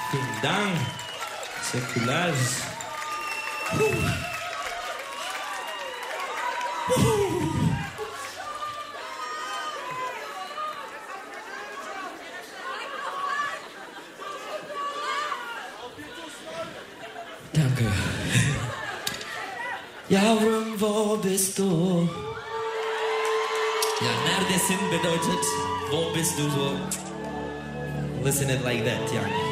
Vielen Dank. Säkulars. Danke. Yavrum, wo bist du? Ja, neredesin bedeutet, wo bist du so? Listen it like that, ja.